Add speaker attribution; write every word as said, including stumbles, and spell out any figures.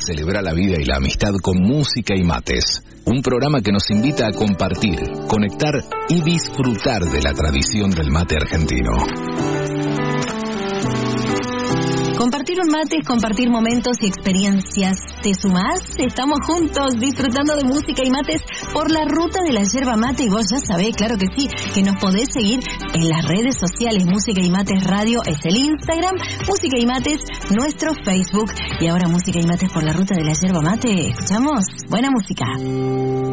Speaker 1: celebra la vida y la amistad con música y mates. Un programa que nos invita a compartir, conectar y disfrutar de la tradición del mate argentino.
Speaker 2: Compartir un mate es compartir momentos y experiencias. ¿Te sumás? Estamos juntos disfrutando de música y mates por la ruta de la yerba mate. Y vos ya sabés, claro que sí, que nos podés seguir en las redes sociales. Música y Mates Radio es el Instagram, Música y Mates nuestro Facebook. Y ahora Música y Mates por la ruta de la yerba mate. ¿Escuchamos? Buena música.